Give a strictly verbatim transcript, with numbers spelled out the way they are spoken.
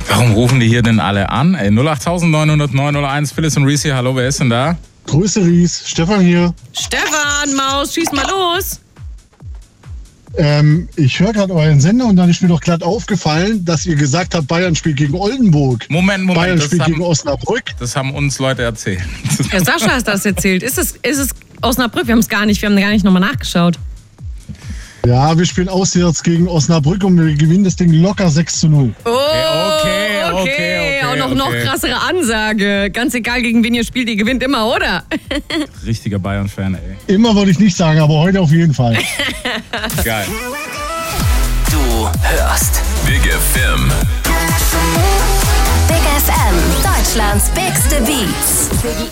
Warum rufen die hier denn alle an? Ey, null acht neun null neun null eins, Phyllis und Reese hier. Hallo, wer ist denn da? Grüße, Ries. Stefan hier. Stefan, Maus, schieß mal los. Ähm, ich höre gerade euren Sender und dann ist mir doch glatt aufgefallen, dass ihr gesagt habt, Bayern spielt gegen Oldenburg. Moment, Moment. Bayern das spielt haben, gegen Osnabrück. Das haben uns Leute erzählt. Ja, Sascha hat das erzählt. Ist es, ist es Osnabrück? Wir haben es gar nicht, wir haben gar nicht nochmal nachgeschaut. Ja, wir spielen auswärts gegen Osnabrück und wir gewinnen das Ding locker sechs zu null. Oh, okay, okay, okay. okay, Auch noch, okay. noch krassere Ansage. Ganz egal, gegen wen ihr spielt, ihr gewinnt immer, oder? Richtiger Bayern-Fan, ey. Immer würde ich nicht sagen, aber heute auf jeden Fall. Geil. Du hörst Big F M. Big F M, Deutschlands bigste Beats.